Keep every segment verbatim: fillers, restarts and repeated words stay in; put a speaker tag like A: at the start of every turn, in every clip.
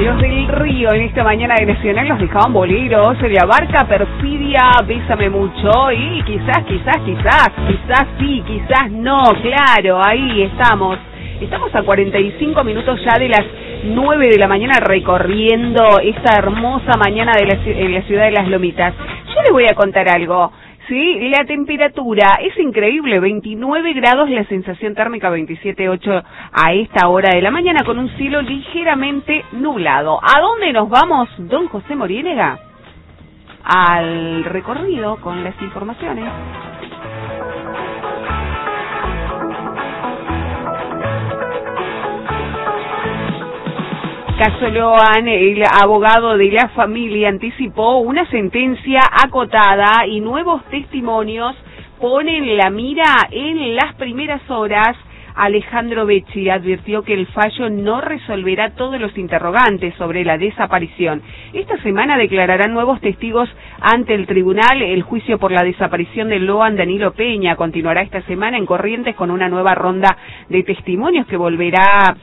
A: Los del Río en esta mañana de Nacional nos dejaban boleros, se le abarca Perfidia, Bésame Mucho y quizás, quizás, quizás, quizás sí, quizás no, claro, ahí estamos. Estamos a cuarenta y cinco minutos ya de las nueve de la mañana recorriendo esta hermosa mañana de la, en la ciudad de Las Lomitas. Yo les voy a contar algo. Sí, la temperatura es increíble, veintinueve grados, la sensación térmica veintisiete punto ocho a esta hora de la mañana con un cielo ligeramente nublado. ¿A dónde nos vamos, don José Moriénega? Al recorrido con las informaciones. Caso Loan, el abogado de la familia anticipó una sentencia acotada y nuevos testimonios ponen la mira en las primeras horas. Alejandro Becci advirtió que el fallo no resolverá todos los interrogantes sobre la desaparición. Esta semana declararán nuevos testigos ante el tribunal. El juicio por la desaparición de Loan Danilo Peña continuará esta semana en Corrientes con una nueva ronda de testimonios que volverá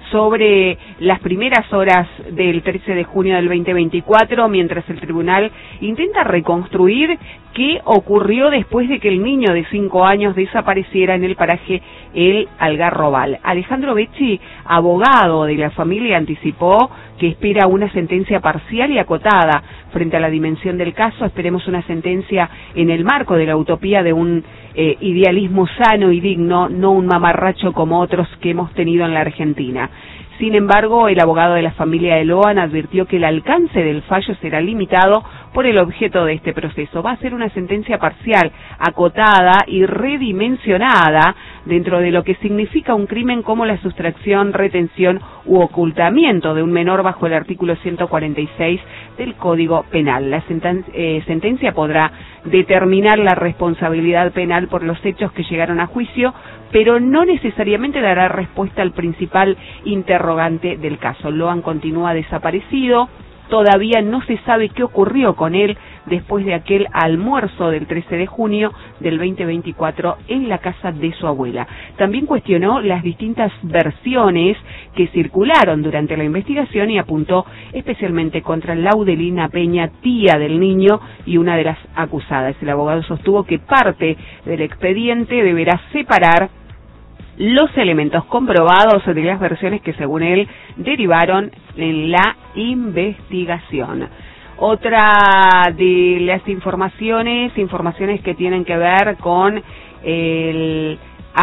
A: sobre las primeras horas del trece de junio del veinte veinticuatro, mientras el tribunal intenta reconstruir qué ocurrió después de que el niño de cinco años desapareciera en el paraje El Algarrobal. Alejandro Becci, abogado de la familia, anticipó que espera una sentencia parcial y acotada. Frente a la dimensión del caso, esperemos una sentencia en el marco de la utopía de un eh, idealismo sano y digno, no un mamarracho como otros que hemos tenido en la Argentina. Sin embargo, el abogado de la familia de Loan advirtió que el alcance del fallo será limitado por el objeto de este proceso. Va a ser una sentencia parcial, acotada y redimensionada dentro de lo que significa un crimen como la sustracción, retención u ocultamiento de un menor bajo el artículo ciento cuarenta y seis del Código Penal. La senten eh, sentencia podrá determinar la responsabilidad penal por los hechos que llegaron a juicio, pero no necesariamente dará respuesta al principal interrogante del caso. Loan continúa desaparecido. Todavía no se sabe qué ocurrió con él después de aquel almuerzo del trece de junio del veinte veinticuatro en la casa de su abuela. También cuestionó las distintas versiones que circularon durante la investigación y apuntó especialmente contra Laudelina Peña, tía del niño y una de las acusadas. El abogado sostuvo que parte del expediente deberá separar los elementos comprobados de las versiones que, según él, derivaron en la investigación. Otra de las informaciones, informaciones que tienen que ver con el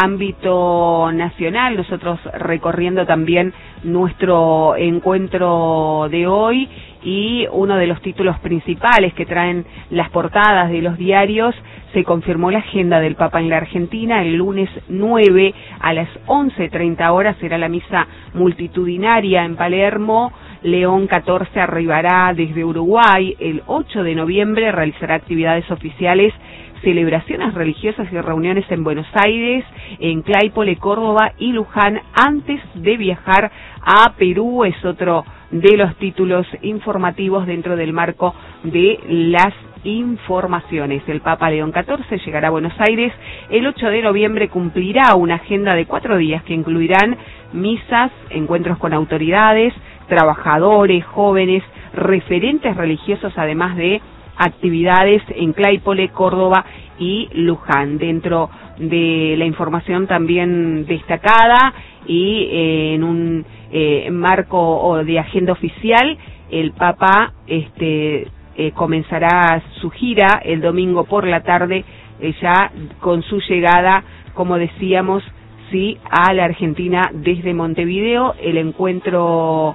A: ámbito nacional, nosotros recorriendo también nuestro encuentro de hoy, y uno de los títulos principales que traen las portadas de los diarios: se confirmó la agenda del Papa en la Argentina. El lunes nueve a las once treinta horas será la misa multitudinaria en Palermo. León catorce arribará desde Uruguay. El ocho de noviembre realizará actividades oficiales, celebraciones religiosas y reuniones en Buenos Aires, en Claypole, Córdoba y Luján antes de viajar a Perú. Es otro de los títulos informativos dentro del marco de las informaciones. El Papa León catorce llegará a Buenos Aires el ocho de noviembre, cumplirá una agenda de cuatro días que incluirán misas, encuentros con autoridades, trabajadores, jóvenes, referentes religiosos, además de actividades en Claypole, Córdoba y Luján. Dentro de la información también destacada y eh, en un eh, marco de agenda oficial, el Papa este eh, comenzará su gira el domingo por la tarde, eh, ya con su llegada, como decíamos, sí, a la Argentina desde Montevideo. El encuentro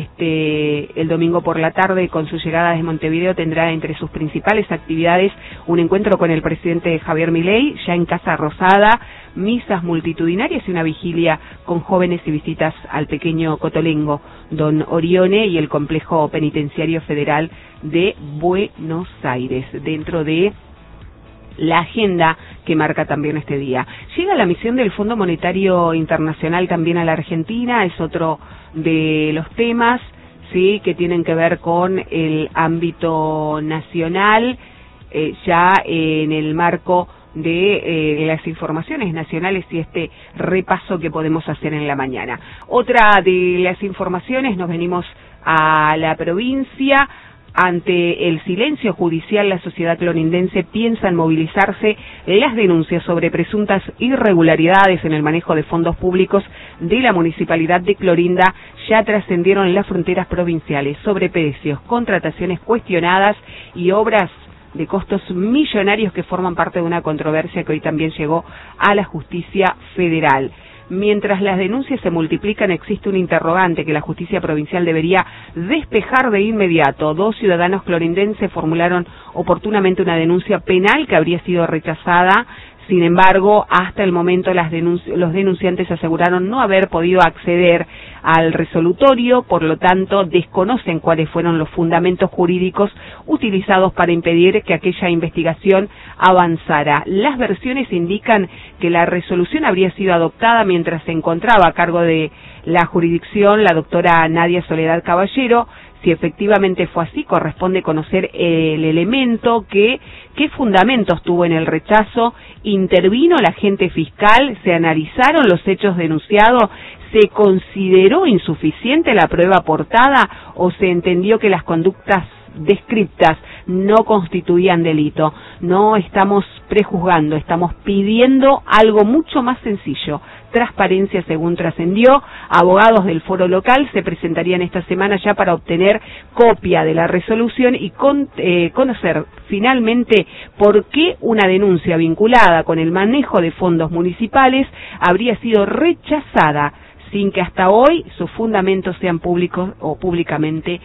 A: Este, el domingo por la tarde, con su llegada desde Montevideo, tendrá entre sus principales actividades un encuentro con el presidente Javier Milei, ya en Casa Rosada, misas multitudinarias y una vigilia con jóvenes y visitas al pequeño Cotolengo, Don Orione, y el complejo penitenciario federal de Buenos Aires, dentro de la agenda que marca también este día. Llega la misión del Fondo Monetario Internacional también a la Argentina, es otro de los temas, sí, que tienen que ver con el ámbito nacional, eh, ya en el marco de eh, las informaciones nacionales y este repaso que podemos hacer en la mañana. Otra de las informaciones, nos venimos a la provincia. Ante el silencio judicial, la sociedad clorindense piensa en movilizarse. Las denuncias sobre presuntas irregularidades en el manejo de fondos públicos de la municipalidad de Clorinda ya trascendieron las fronteras provinciales. Sobreprecios, contrataciones cuestionadas y obras de costos millonarios que forman parte de una controversia que hoy también llegó a la justicia federal. Mientras las denuncias se multiplican, existe un interrogante que la justicia provincial debería despejar de inmediato. Dos ciudadanos clorindenses formularon oportunamente una denuncia penal que habría sido rechazada. Sin embargo, hasta el momento las denunci- los denunciantes aseguraron no haber podido acceder al resolutorio, por lo tanto desconocen cuáles fueron los fundamentos jurídicos utilizados para impedir que aquella investigación avanzara. Las versiones indican que la resolución habría sido adoptada mientras se encontraba a cargo de la jurisdicción la doctora Nadia Soledad Caballero. Si efectivamente fue así, corresponde conocer el elemento, que, qué fundamentos tuvo en el rechazo, intervino la agente fiscal, se analizaron los hechos denunciados, se consideró insuficiente la prueba aportada o se entendió que las conductas descriptas no constituían delito. No estamos prejuzgando, estamos pidiendo algo mucho más sencillo. Transparencia, según trascendió. Abogados del foro local se presentarían esta semana ya para obtener copia de la resolución y con, eh, conocer finalmente por qué una denuncia vinculada con el manejo de fondos municipales habría sido rechazada sin que hasta hoy sus fundamentos sean públicos o públicamente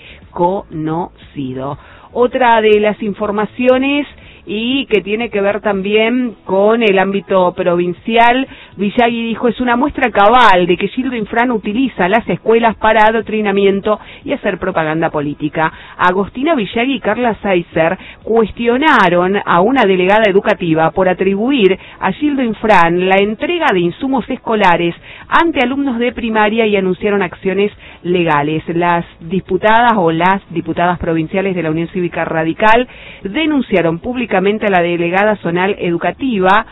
A: conocidos. Otra de las informaciones, y que tiene que ver también con el ámbito provincial, Villagui dijo, es una muestra cabal de que Gildo Infran utiliza las escuelas para adoctrinamiento y hacer propaganda política. Agostina Villagui y Carla Seiser cuestionaron a una delegada educativa por atribuir a Gildo Infran la entrega de insumos escolares ante alumnos de primaria y anunciaron acciones legales. Las diputadas o las diputadas provinciales de la Unión Cívica Radical denunciaron públicamente a la delegada zonal educativa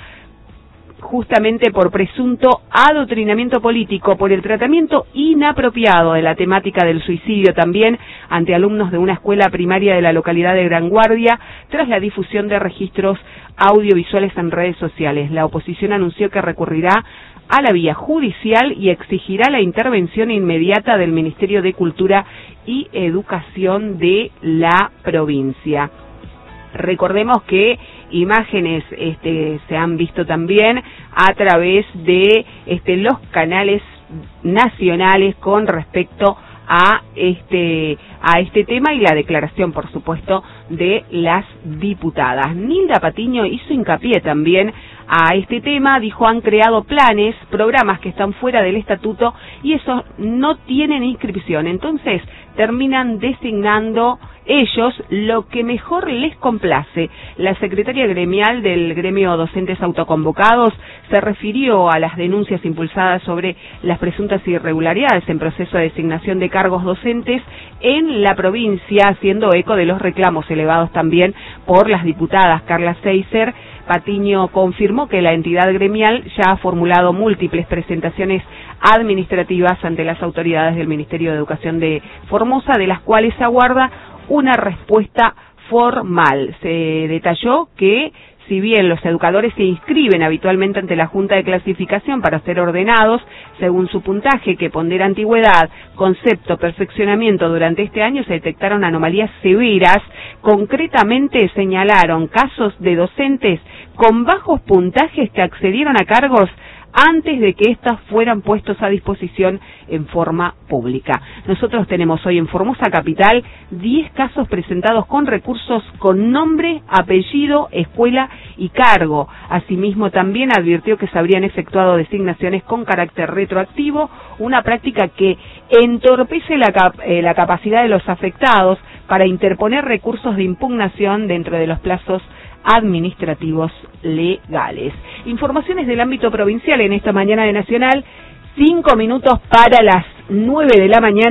A: justamente por presunto adoctrinamiento político, por el tratamiento inapropiado de la temática del suicidio también ante alumnos de una escuela primaria de la localidad de Gran Guardia, tras la difusión de registros audiovisuales en redes sociales. La oposición anunció que recurrirá a la vía judicial y exigirá la intervención inmediata del Ministerio de Cultura y Educación de la provincia. Recordemos que imágenes este, se han visto también a través de este, los canales nacionales con respecto a este a este tema y la declaración, por supuesto, de las diputadas. Nilda Patiño hizo hincapié también a este tema, dijo, han creado planes, programas que están fuera del estatuto y esos no tienen inscripción, entonces terminan designando ellos lo que mejor les complace. La secretaria gremial del gremio Docentes Autoconvocados se refirió a las denuncias impulsadas sobre las presuntas irregularidades en proceso de designación de cargos docentes en la provincia, haciendo eco de los reclamos elevados también por las diputadas. Carla Seiser Patiño confirmó que la entidad gremial ya ha formulado múltiples presentaciones administrativas ante las autoridades del Ministerio de Educación de Formosa, de las cuales se aguarda una respuesta formal. Se detalló que si bien los educadores se inscriben habitualmente ante la Junta de Clasificación para ser ordenados, según su puntaje que pondera antigüedad, concepto, perfeccionamiento, durante este año se detectaron anomalías severas. Concretamente señalaron casos de docentes con bajos puntajes que accedieron a cargos antes de que éstas fueran puestos a disposición en forma pública. Nosotros tenemos hoy en Formosa Capital diez casos presentados con recursos con nombre, apellido, escuela y cargo. Asimismo, también advirtió que se habrían efectuado designaciones con carácter retroactivo, una práctica que entorpece la, cap eh, la capacidad de los afectados para interponer recursos de impugnación dentro de los plazos administrativos legales. Informaciones del ámbito provincial en esta mañana de Nacional, cinco minutos para las nueve de la mañana.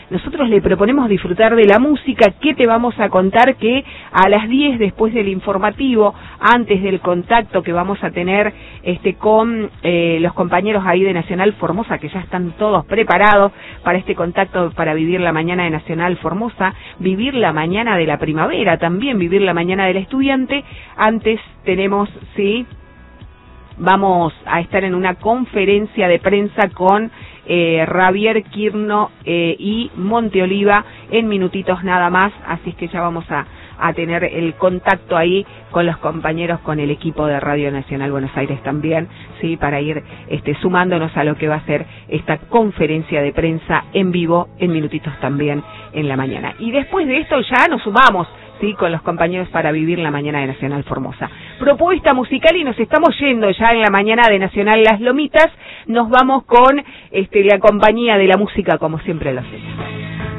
A: nosotros le proponemos disfrutar de la música. ¿Qué te vamos a contar? Que a las diez, después del informativo, antes del contacto que vamos a tener este con eh, los compañeros ahí de Nacional Formosa, que ya están todos preparados para este contacto, para vivir la mañana de Nacional Formosa, vivir la mañana de la primavera, también vivir la mañana del estudiante. Antes tenemos, sí, vamos a estar en una conferencia de prensa con eh, Javier Quirno eh, y Monteoliva en minutitos nada más, así es que ya vamos a, a tener el contacto ahí con los compañeros, con el equipo de Radio Nacional Buenos Aires también, sí, para ir este, sumándonos a lo que va a ser esta conferencia de prensa en vivo en minutitos también en la mañana. Y después de esto ya nos sumamos, sí, con los compañeros para vivir la mañana de Nacional Formosa. Propuesta musical y nos estamos yendo ya en la mañana de Nacional Las Lomitas. Nos vamos con este, la compañía de la música, como siempre lo hacemos.